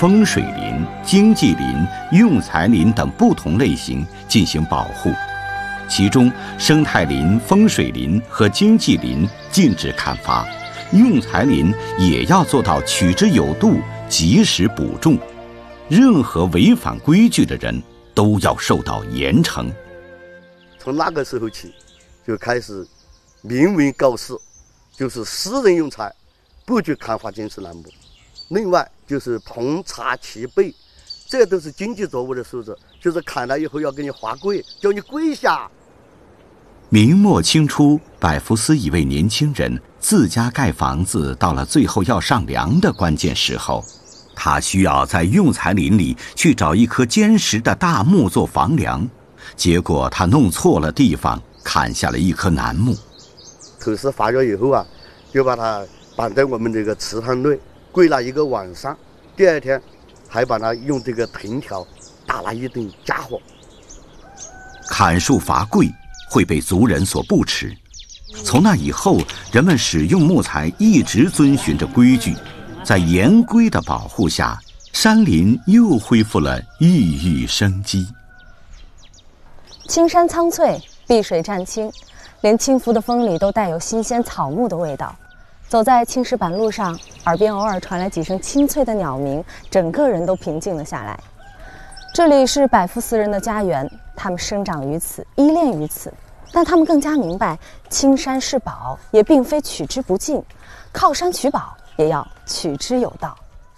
风水林、经济林、用材林等不同类型进行保护。其中，生态林、风水林和经济林禁止砍伐，用材林也要做到取之有度，及时补种。任何违反规矩的人都要受到严惩。 从那个时候起，就开始明文告示，就是私人用材不许砍伐经世楠木。另外就是同查其背，这都是经济作物的素质，就是砍了以后要给你罚跪，叫你跪下。 明末清初，百福司一位年轻人自家盖房子到了最后要上梁的关键时候，他需要在用材林里去找一棵坚实的大木做房梁，结果他弄错了地方，砍下了一棵楠木。 可是发觉以后啊，就把它绑在我们这个池塘内，跪了一个晚上。第二天，还把它用这个藤条打了一顿家伙。 砍树罚跪会被族人所不齿。从那以后，人们使用木材一直遵循着规矩，在严规的保护下，山林又恢复了熠熠生机。 青山苍翠，碧水湛青，连轻拂的风里都带有新鲜草木的味道。走在青石板路上，耳边偶尔传来几声清脆的鸟鸣，整个人都平静了下来。这里是百福司人的家园，他们生长于此，依恋于此，但他们更加明白，青山是宝，也并非取之不尽，靠山取宝也要取之有道。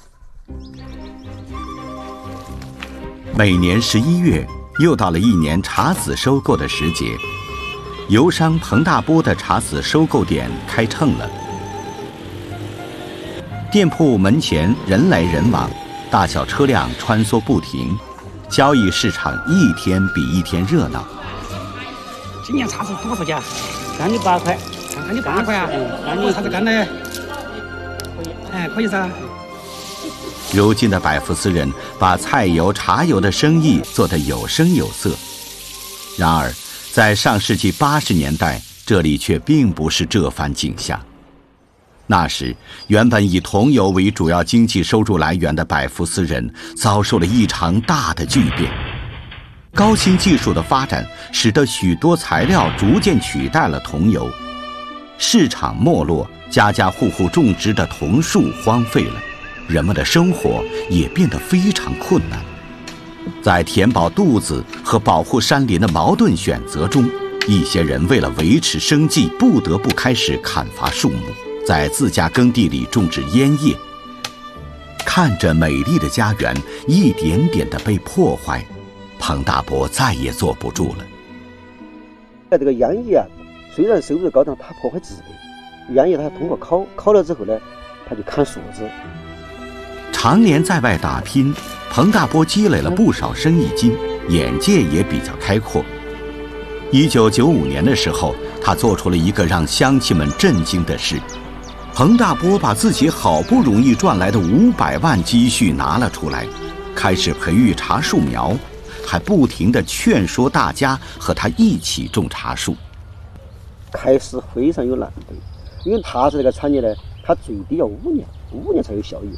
每年11月，又到了一年茶籽收购的时节，油商彭大波的茶籽收购点开秤了。店铺门前人来人往，大小车辆穿梭不停，交易市场一天比一天热闹。 今年茶籽多少价？干的8块，干的8块啊！我茶籽干的，可以噻。 如今的百福司人把菜油、茶油的生意做得有声有色。然而，在上世纪80年代，这里却并不是这番景象。那时，原本以桐油为主要经济收入来源的百福司人遭受了一场大的巨变。高新技术的发展使得许多材料逐渐取代了桐油，市场没落，家家户户种植的桐树荒废了，人们的生活也变得非常困难。在填饱肚子和保护山林的矛盾选择中，一些人为了维持生计，不得不开始砍伐树木，在自家耕地里种植烟叶。看着美丽的家园一点点地被破坏，彭大伯再也坐不住了。 这个烟叶啊，虽然收入高，但它破坏植被。烟叶它通过烤了之后呢，它就砍树枝。 常年在外打拼，彭大波积累了不少生意经，眼界也比较开阔。1995年的时候，他做出了一个让乡亲们震惊的事。彭大波把自己好不容易赚来的500万积蓄拿了出来，开始培育茶树苗，还不停地劝说大家和他一起种茶树。 开始非常有难度，因为茶树这个产业呢，它最低要5年才有效益。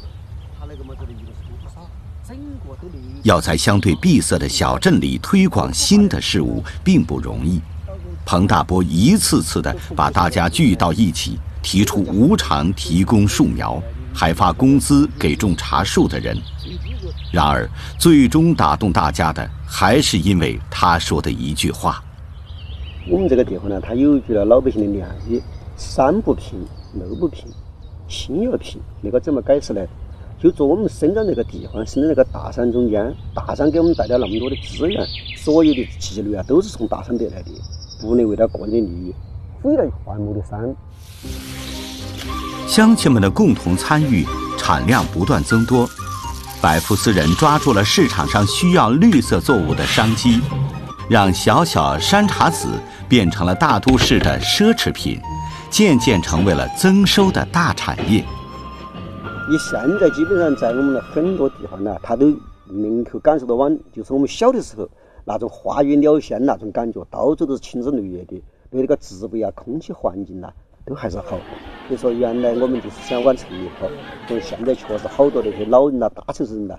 要在相对闭塞的小镇里推广新的事物并不容易。彭大波一次次地把大家聚到一起，提出无偿提供树苗，还发工资给种茶树的人。然而，最终打动大家的还是因为他说的一句话： 我们这个地方呢，它有一句老百姓的良语：山不平，路不平，心要平。那个怎么解释呢？就说我们生长这个地方，生长这个大山中间，大山给我们带来那么多的资源，所有的积累啊，都是从大山得来的，不能为了个人的利益毁了环木的山。 乡亲们的共同参与，产量不断增多。百福司人抓住了市场上需要绿色作物的商机，让小小山茶籽变成了大都市的奢侈品，渐渐成为了增收的大产业。 你现在基本上在我们的很多地方呢，它都能够感受到就是我们小的时候那种花园鸟仙那种感觉，到处都是青枝绿叶的，对那个植被啊、空气环境啊都还是好。所以说，原来我们就是想往城里跑，所以现在确实好多那些老人啊、大城市人啊，